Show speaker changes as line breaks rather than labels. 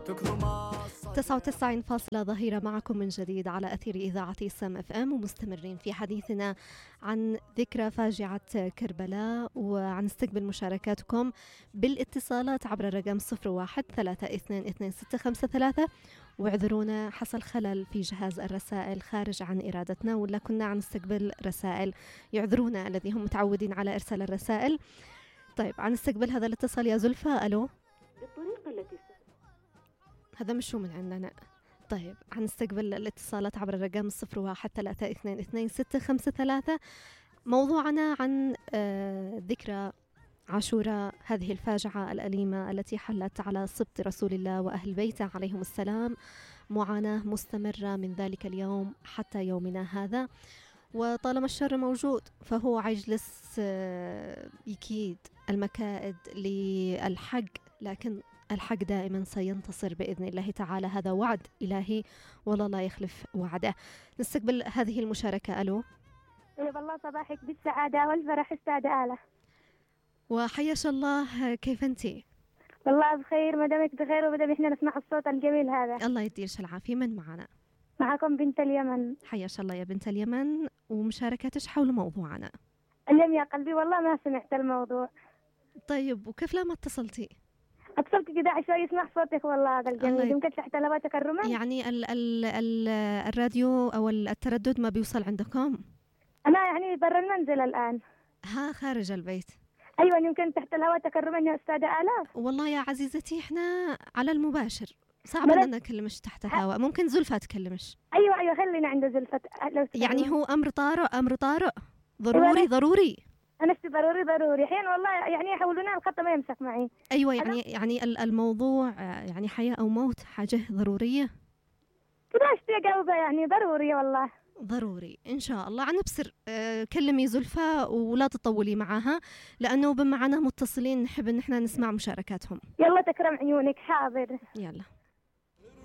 99 ظهيرة معكم من جديد على أثير إذاعة سام اف ام، ومستمرين في حديثنا عن ذكرى فاجعة كربلاء، وعن استقبال مشاركاتكم بالاتصالات عبر الرقم 01-322653. واعذرونا حصل خلل في جهاز الرسائل خارج عن إرادتنا، ولا كنا عن استقبال رسائل، يعذرونا الذي هم متعودين على إرسال الرسائل. طيب، عن استقبال هذا الاتصال يا زلفى. ألو،
بالطريقة التي
هذا مش من عندنا. طيب، هنستقبل الاتصالات عبر الرقم 01-322653. موضوعنا عن ذكرى عاشوراء، هذه الفاجعة الأليمة التي حلت على سبط رسول الله وأهل بيته عليهم السلام، معاناة مستمرة من ذلك اليوم حتى يومنا هذا. وطالما الشر موجود فهو يجلس يكيد المكائد للحق، لكن الحق دائما سينتصر بإذن الله تعالى، هذا وعد إلهي والله لا يخلف وعده. نستقبل هذه المشاركة. ألو،
طيب، الله صباحك بالسعادة والفرح استاذة آلة.
وحياش الله، كيف أنتي؟
والله بخير، ما دامك بخير وما دام احنا نسمع الصوت الجميل هذا.
الله يديرش العافية. من معنا؟
معكم بنت اليمن.
حياش الله يا بنت اليمن، ومشاركتش حول موضوعنا
اليوم يا قلبي والله ما سمعت الموضوع.
طيب، وكيف لما اتصلتي؟
اتصلت كده عشان يسمع صوتك والله هذا الجميل، يمكن تحت لباتك الرمل.
يعني الراديو أو التردد ما بيوصل عندكم؟
أنا يعني برا المنزل الآن.
ها، خارج البيت؟
أيوة، يمكن تحت الهواء تكرما يا أستاذة آلاء.
والله يا عزيزتي احنا على المباشر، صعب أن نكلمش تحت الهواء. ممكن زلفة تكلمش.
أيوة خلينا عند زلفة
يعني هو أمر طارئ ضروري ضروري.
أنا ضروري أحيانا والله، يعني يحاولون الخط ما يمسك معي.
أيوة، يعني الموضوع يعني حياة أو موت، حاجة ضرورية
كده أشتي أجاوبها، يعني ضروري والله
ضروري. إن شاء الله عنبصر. كلمي زلفى ولا تطولي معها، لأنه بمعنا متصلين نحب إن احنا نسمع مشاركاتهم.
يلا تكرم عيونك. حاضر،
يلا.